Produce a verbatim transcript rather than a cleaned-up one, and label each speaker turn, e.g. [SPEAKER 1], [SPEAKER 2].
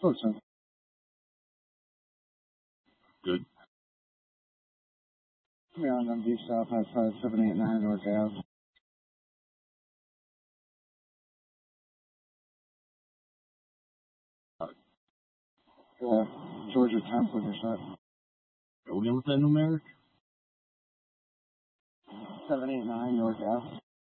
[SPEAKER 1] Oh, so
[SPEAKER 2] Good.
[SPEAKER 1] come here on M D South, high five, seven eight nine North Ave. Uh, Georgia tenth with your set.
[SPEAKER 2] Go again with that numeric?
[SPEAKER 1] seven eight nine North Ave.